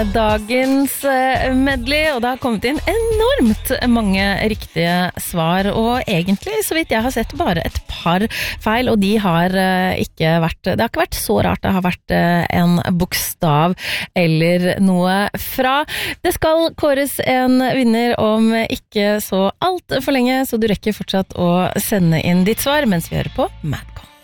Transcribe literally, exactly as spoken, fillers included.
Dagens medley, og det har kommet inn enormt mange riktige svar, og egentlig, så vidt jeg har sett, bare et par feil, og de har ikke vært, det har ikke vært så rart, det har vært en bokstav eller noe fra. Det skal kåres en vinner om ikke så alt for lenge, så du rekker fortsatt å sende inn ditt svar mens vi hører på Madcon.